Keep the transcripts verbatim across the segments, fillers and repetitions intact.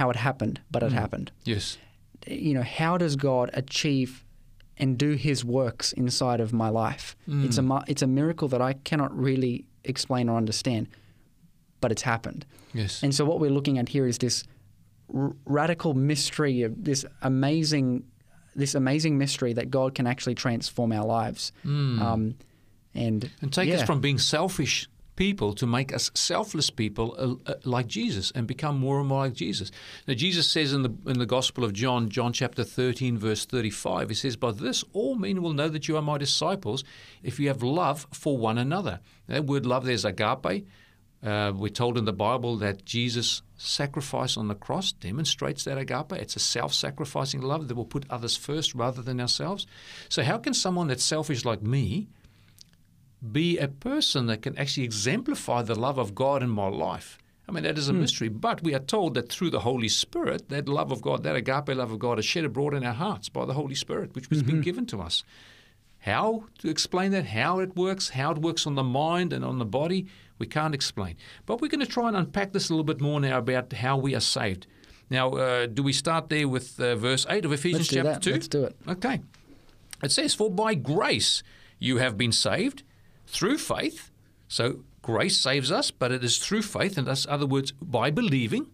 how it happened, but it Mm. happened. Yes. You know, how does God achieve and do his works inside of my life? Mm. It's a mi- it's a miracle that I cannot really explain or understand, but it's happened. Yes. And so what we're looking at here is this r- radical mystery of this amazing this amazing mystery that God can actually transform our lives. Mm. Um, and And take yeah. us from being selfish people to make us selfless people uh, uh, like Jesus and become more and more like Jesus. Now, Jesus says in the in the Gospel of John, John chapter thirteen, verse thirty-five, he says, "By this all men will know that you are my disciples if you have love for one another." That word love, there's agape. Uh, we're told in the Bible that Jesus' sacrifice on the cross demonstrates that agape. It's a self-sacrificing love that will put others first rather than ourselves. So how can someone that's selfish like me be a person that can actually exemplify the love of God in my life? I mean, that is a Hmm. mystery. But we are told that through the Holy Spirit, that love of God, that agape love of God is shed abroad in our hearts by the Holy Spirit, which has Mm-hmm. been given to us. How to explain that, how it works, how it works on the mind and on the body, we can't explain. But we're going to try and unpack this a little bit more now about how we are saved. Now, uh, do we start there with uh, verse eight of Ephesians Let's do chapter that. two? Let's do it. Okay. It says, "For by grace you have been saved through faith." So grace saves us, but it is through faith, and that's other words, by believing.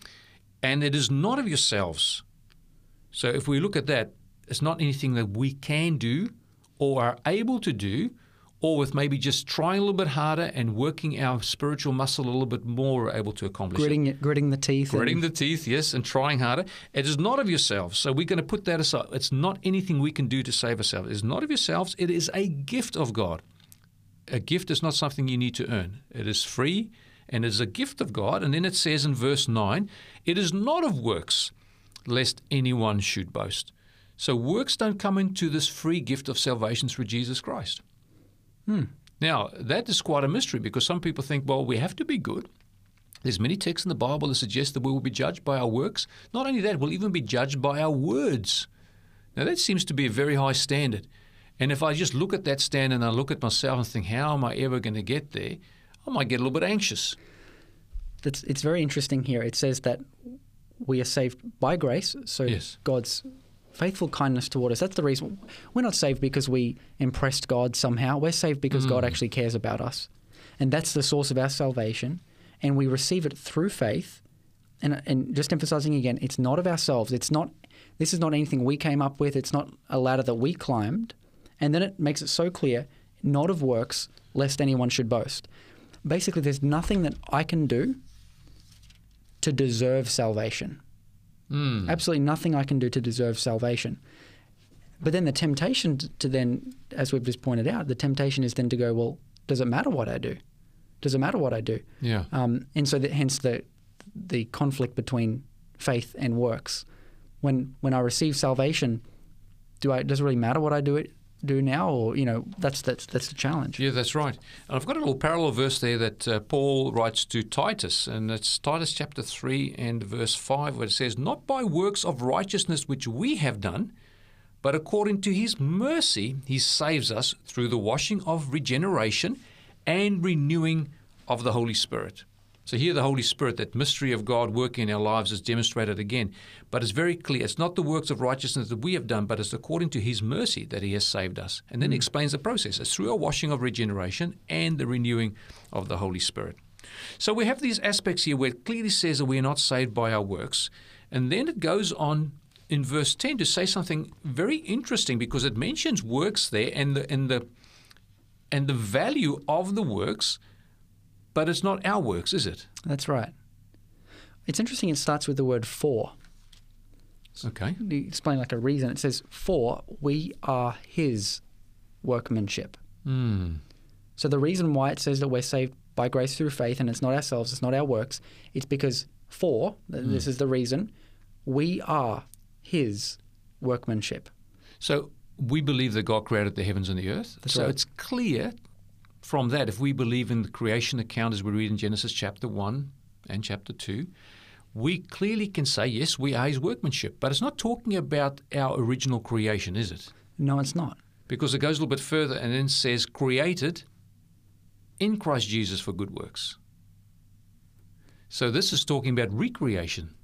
And it is not of yourselves. So if we look at that, it's not anything that we can do or are able to do, or with maybe just trying a little bit harder and working our spiritual muscle a little bit more, we're able to accomplish it. Gritting, it, gritting the teeth. Gritting and, the teeth, yes, and trying harder. It is not of yourselves. So we're going to put that aside. It's not anything we can do to save ourselves. It is not of yourselves. It is a gift of God. A gift is not something you need to earn. It is free, and it is a gift of God. And then it says in verse nine, "It is not of works, lest anyone should boast." So works don't come into this free gift of salvation through Jesus Christ. Hmm. Now, that is quite a mystery, because some people think, well, we have to be good. There's many texts in the Bible that suggest that we will be judged by our works. Not only that, we'll even be judged by our words. Now, that seems to be a very high standard. And if I just look at that standard and I look at myself and think, how am I ever going to get there? I might get a little bit anxious. That's, it's very interesting here. It says that we are saved by grace, so Yes. God's faithful kindness toward us. That's the reason. We're not saved because we impressed God somehow. We're saved because Mm. God actually cares about us. And that's the source of our salvation. And we receive it through faith. And, and just emphasizing again, it's not of ourselves. It's not. This is not anything we came up with. It's not a ladder that we climbed. And then it makes it so clear, not of works, lest anyone should boast. Basically, there's nothing that I can do to deserve salvation. Mm. Absolutely nothing I can do to deserve salvation. But then the temptation to then, as we've just pointed out, the temptation is then to go, well, does it matter what I do? Does it matter what I do? Yeah. Um, and so that, hence the the conflict between faith and works. When when I receive salvation, do I does it really matter what I do it do now, or you know that's that's that's the challenge. Yeah, that's right. And I've got a little parallel verse there that uh, Paul writes to Titus, and it's Titus chapter three and verse five, where it says, "Not by works of righteousness which we have done, but according to his mercy he saves us through the washing of regeneration and renewing of the Holy Spirit." So here the Holy Spirit, that mystery of God working in our lives, is demonstrated again. But it's very clear. It's not the works of righteousness that we have done, but it's according to his mercy that he has saved us. And then he explains the process. It's through our washing of regeneration and the renewing of the Holy Spirit. So we have these aspects here where it clearly says that we are not saved by our works. And then it goes on in verse ten to say something very interesting, because it mentions works there and the and the and the value of the works. But it's not our works, is it? That's right. It's interesting. It starts with the word "for." Okay. You explain like a reason. It says, "For we are His workmanship." Mm. So the reason why it says that we're saved by grace through faith, and it's not ourselves, it's not our works, it's because for, th- this is the reason, we are His workmanship. So we believe that God created the heavens and the earth. That's so right. it's clear from that, if we believe in the creation account as we read in Genesis chapter one and chapter two, we clearly can say, yes, we are His workmanship. But it's not talking about our original creation, is it? No, it's not. Because it goes a little bit further and then says, created in Christ Jesus for good works. So this is talking about recreation.